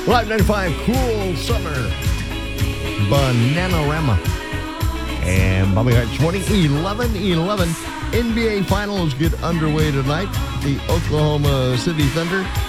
Live 95, Cool Summer, Bananarama. And Bobby Hart 2011 NBA Finals get underway tonight. The Oklahoma City Thunder